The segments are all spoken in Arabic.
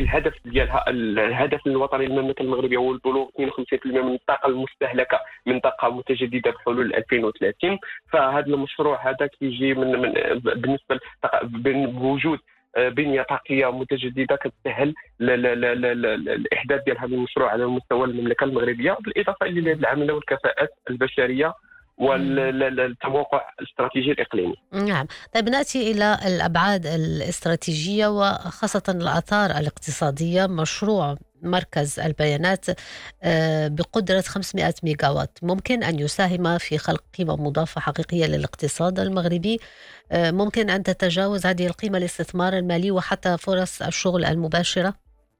الهدف ديالها الهدف الوطني للمملكه المغربيه هو البلوغ 52% من الطاقه المستهلكه من طاقه متجدده بحلول 2030. فهذا المشروع هذا كيجي من بالنسبه بوجود بنيه طاقيه متجدده كتسهل الاحداث ديال هذا المشروع على مستوى المملكه المغربيه، بالاضافه الى العماله والكفاءات البشريه والتوقع الاستراتيجي الإقليمي. نعم. طيب نأتي إلى الأبعاد الاستراتيجية وخاصة الآثار الاقتصادية. مشروع مركز البيانات بقدرة 500 ميجاوات ممكن أن يساهم في خلق قيمة مضافة حقيقية للاقتصاد المغربي. ممكن أن تتجاوز هذه القيمة الاستثمار المالي وحتى فرص الشغل المباشرة.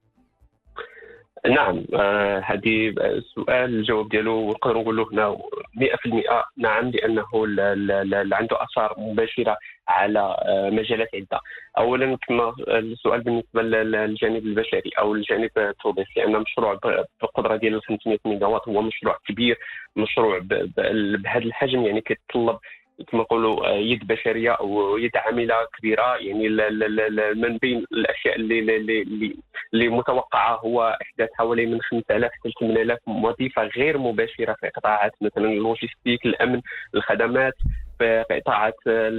نعم، هذه السؤال الجواب ديالو نقدر نقول هنا 100% نعم، لأنه عنده آثار مباشرة على مجالات عدة. أولا كما السؤال بالنسبة للجانب البشري أو الجانب التوظيفي، لأن مشروع بالقدرة ديال 500 ميجاوات هو مشروع كبير، مشروع بهذا الحجم يعني كيتطلب كما نقولوا يد بشريه او يد عامله كبيره. يعني من بين الاشياء اللي متوقعه هو احداث حوالي من 5000 حتى 8000 وظيفه غير مباشره في قطاعات مثلا اللوجستيك، الامن، الخدمات، في قطاعات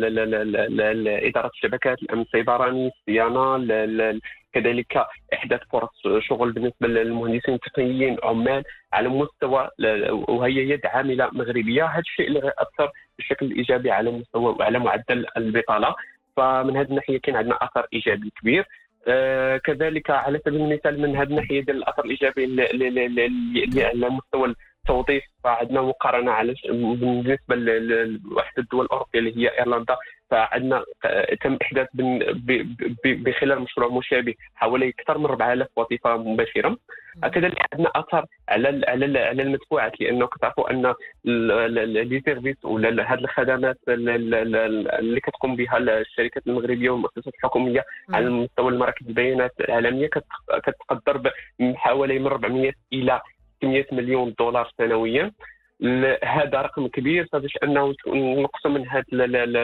اداره الشبكات، الامن السيبراني، الصيانه، كذلك احداث فرص شغل بالنسبه للمهندسين التقنيين، عمال على مستوى، وهي يد عامله مغربيه. هذا الشيء اللي غيأثر بشكل ايجابي على مستوى وعلى معدل البطاله. فمن هذه الناحيه كاين عندنا اثر ايجابي كبير. كذلك على سبيل المثال من هذه الناحيه ديال الاثر الايجابي اللي على مستوى التوظيف، فعندنا مقارنه على بالنسبه لواحد الدول الاوروبيه اللي هي ايرلندا، فعندنا تم احداث بخلال مشروع مشابه حوالي اكثر من 4000 وظيفه مباشره. كذلك عندنا اثر على المدفوعات، لانه كتعرفوا ان لي سيرفيس ولا هذه الخدمات اللي كتقوم بها الشركات المغربيه والمؤسسات الحكوميه على مستوى مراكز البيانات العالميه كتقدر بحوالي من 400 الى 600 مليون دولار سنويا. هذا رقم كبير، فباش انه نقسم من هذا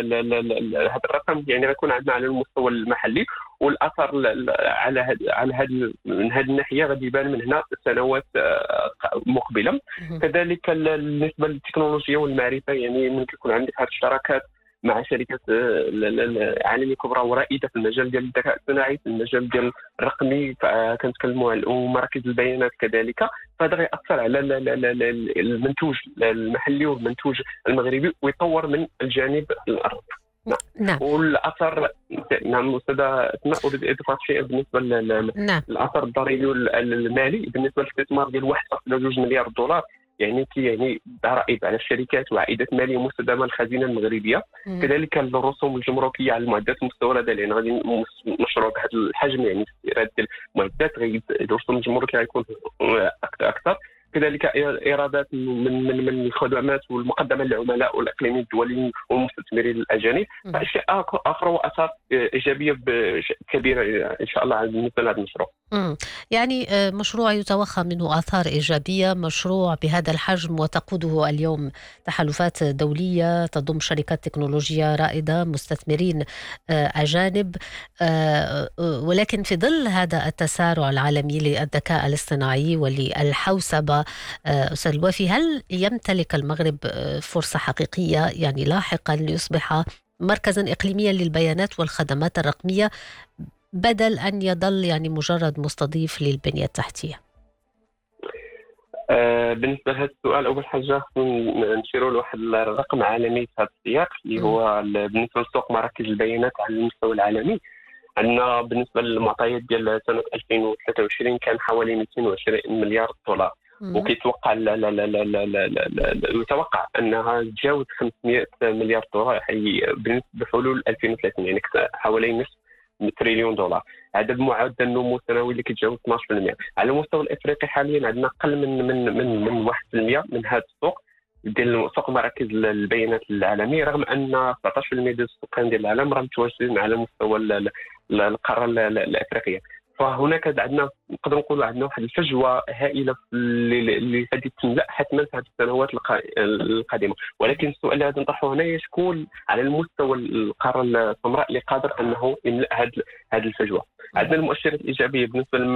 الرقم يعني غيكون عندنا على المستوى المحلي، والاثر على هذا من هذه الناحيه غادي يبان من هنا سنوات مقبله. كذلك بالنسبه للتكنولوجيا والمعرفه، يعني ممكن يكون عندك هذه الشراكات مع شركات عالميه كبرى ورائده في المجال ديال الذكاء الصناعي، في المجال ديال الرقمي، فكنتكلموا على مراكز البيانات كذلك. فهذا غيأثر على المنتوج المحلي والمنتوج المغربي ويطور من الجانب الارض. نعم. والاثر نعم استاذه اسماء، اريد اضافه شيء بالنسبه للاثر الضريبي المالي بالنسبه للاستثمار ديال 1.2 مليار دولار. يعني ضرائب على الشركات وعائدات ماليه مستدامه للخزينه المغربيه. كذلك الرسوم الجمركيه على المعدات المستورده، لان غادي مشروع بهذا الحجم يعني استيراد ديال المعدات الرسوم الجمركيه غيكون اكثر. كذلك ايرادات من الخدمات والمقدمه للعملاء والاقليميين الدوليين والمستثمرين الاجانب. فاشياء اخرى واثار ايجابيه كبيره ان شاء الله بالنسبه لهذا المشروع. يعني مشروع يتوخى منه آثار إيجابية، مشروع بهذا الحجم وتقوده اليوم تحالفات دولية تضم شركات تكنولوجيا رائدة، مستثمرين أجانب، ولكن في ظل هذا التسارع العالمي للذكاء الاصطناعي وللحوسبة، أستاذ الوافي، هل يمتلك المغرب فرصة حقيقية يعني لاحقا ليصبح مركزا إقليميا للبيانات والخدمات الرقمية بدل أن يظل يعني مجرد مستضيف للبنية التحتية؟ بالنسبة لهذا السؤال، أول حاجة نشيروا لواحد الرقم عالمي في هذا السياق اللي هو بالنسبة لسوق مراكز البيانات على المستوى العالمي. عندنا بالنسبة للمعطيات ديال سنة 2023 كان حوالي 220 مليار دولار، وكيتوقع يتوقع أنها تجاوز 500 مليار دولار بحلول 2030، يعني حوالي نصف تريليون دولار. هذا بمعدل النمو السنوي اللي كيتجاوز 12%. على المستوى الافريقي حاليا عندنا اقل من 1% من هذا السوق ديال سوق مراكز البيانات العالمي، رغم ان 19% ديال السكان ديال العالم راه متواجدين على مستوى القاره الافريقيه. فهناك عندنا نقدر نقولوا عندنا واحد الفجوه هائله اللي غادي تملا حتما في هذه السنوات القادمه. ولكن السؤال اللي غادي نطرحه هنا، شكون على المستوى القاره السمراء اللي قادر انه يملا هذه الفجوه؟ عندنا المؤشرات الايجابيه بالنسبه